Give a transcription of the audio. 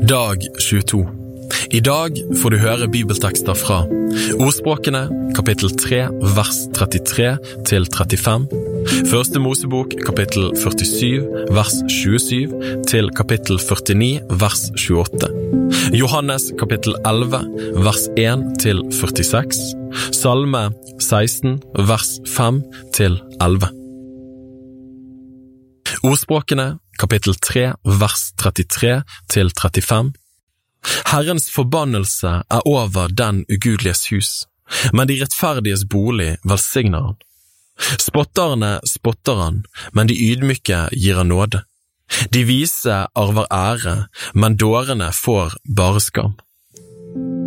Dag 22. I dag får du høre bibeltekster fra Ordspråkene, kapittel 3, vers 33 til 35, Første Mosebok, kapittel 47, vers 27 til kapittel 49, vers 28, Johannes, kapittel 11, vers 1 til 46, Salme 16, vers 5 til 11. Ordspråkene, kapittel 3, vers 33 til 35. Herrens forbannelse over den ugudeliges hus, men de rettferdiges bolig velsigner han. Spotterne spotter han, men de ydmyke gir han nåde. De vise arver ære, men dårene får bare skam.